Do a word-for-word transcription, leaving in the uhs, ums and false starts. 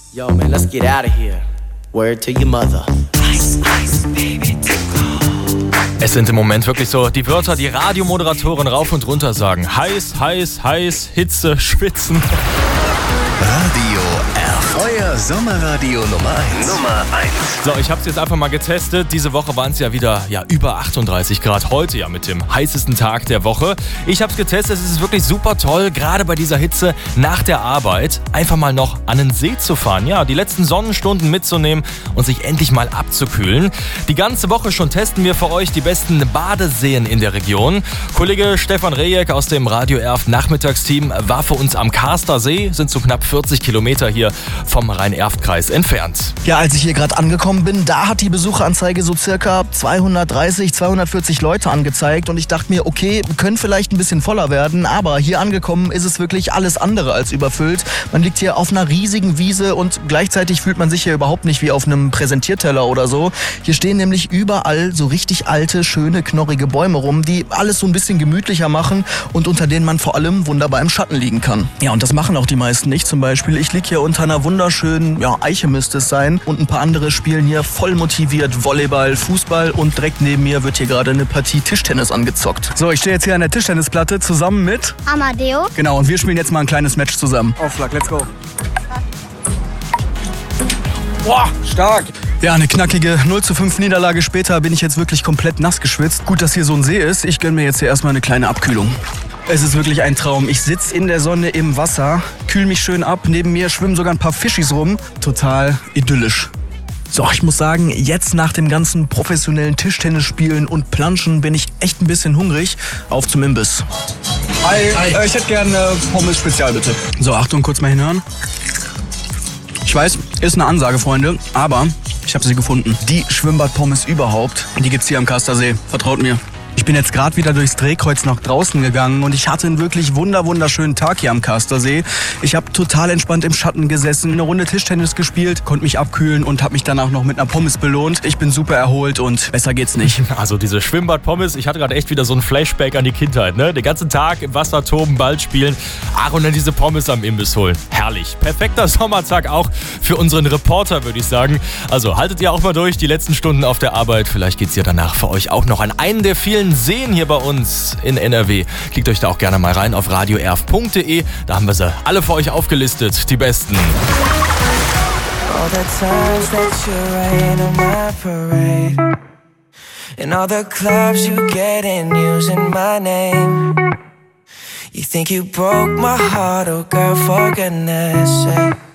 Yo, man, let's get out of here. Word to your mother. Ice, ice, baby, take off. Es sind im Moment wirklich so die Wörter, die Radiomoderatoren rauf und runter sagen. Heiß, heiß, heiß, Hitze, Schwitzen. Radio F. Euer Sommerradio Nummer eins. Nummer eins. So, ich habe es jetzt einfach mal getestet. Diese Woche waren es ja wieder ja, über achtunddreißig Grad. Heute ja mit dem heißesten Tag der Woche. Ich habe es getestet. Es ist wirklich super toll, gerade bei dieser Hitze nach der Arbeit einfach mal noch an den See zu fahren. Ja, die letzten Sonnenstunden mitzunehmen und sich endlich mal abzukühlen. Die ganze Woche schon testen wir für euch die besten Badeseen in der Region. Kollege Stefan Rejek aus dem Radio Erf Nachmittagsteam war für uns am Karster See. Sind so knapp vierzig Kilometer hier vom Rhein-Erft-Kreis entfernt. Ja, als ich hier gerade angekommen bin, da hat die Besucheranzeige so circa zweihundertdreißig, zweihundertvierzig Leute angezeigt und ich dachte mir, okay, können vielleicht ein bisschen voller werden, aber hier angekommen ist es wirklich alles andere als überfüllt. Man liegt hier auf einer riesigen Wiese und gleichzeitig fühlt man sich hier überhaupt nicht wie auf einem Präsentierteller oder so. Hier stehen nämlich überall so richtig alte, schöne, knorrige Bäume rum, die alles so ein bisschen gemütlicher machen und unter denen man vor allem wunderbar im Schatten liegen kann. Ja, und das machen auch die meisten nicht. Zum Beispiel, ich liege hier unter einer wunderschönen, ja, Eiche müsste es sein und ein paar andere spielen hier voll motiviert Volleyball, Fußball und direkt neben mir wird hier gerade eine Partie Tischtennis angezockt. So, ich stehe jetzt hier an der Tischtennisplatte zusammen mit Amadeo. Genau, und wir spielen jetzt mal ein kleines Match zusammen. Aufschlag, let's go. Boah, stark. Ja, eine knackige null zu fünf Niederlage später bin ich jetzt wirklich komplett nass geschwitzt. Gut, dass hier so ein See ist. Ich gönne mir jetzt hier erstmal eine kleine Abkühlung. Es ist wirklich ein Traum. Ich sitze in der Sonne im Wasser, kühl mich schön ab. Neben mir schwimmen sogar ein paar Fischis rum. Total idyllisch. So, ich muss sagen, jetzt nach dem ganzen professionellen Tischtennisspielen und Planschen bin ich echt ein bisschen hungrig. Auf zum Imbiss. Hi, Hi. Äh, ich hätte gerne Pommes Spezial, bitte. So, Achtung, kurz mal hinhören. Ich weiß, ist eine Ansage, Freunde, aber ich habe sie gefunden. Die Schwimmbadpommes überhaupt, die gibt's hier am Kastersee. Vertraut mir. Ich bin jetzt gerade wieder durchs Drehkreuz nach draußen gegangen und ich hatte einen wirklich wunder wunderschönen Tag hier am Kastersee. Ich habe total entspannt im Schatten gesessen, eine Runde Tischtennis gespielt, konnte mich abkühlen und habe mich danach noch mit einer Pommes belohnt. Ich bin super erholt und besser geht's nicht. Also diese Schwimmbad-Pommes, ich hatte gerade echt wieder so ein Flashback an die Kindheit, ne? Den ganzen Tag im Wasser toben, Ball spielen, ach und dann diese Pommes am Imbiss holen. Herrlich. Perfekter Sommertag auch für unseren Reporter, würde ich sagen. Also haltet ihr auch mal durch, die letzten Stunden auf der Arbeit. Vielleicht geht's ja danach für euch auch noch an einen der vielen Seen hier bei uns in N R W. Klickt euch da auch gerne mal rein auf radio erf punkt de. Da haben wir sie alle für euch aufgelistet, die besten. All the times that you rain on my parade, and all the clubs you get in using my name. You think you broke my heart, oh girl, for goodness sake.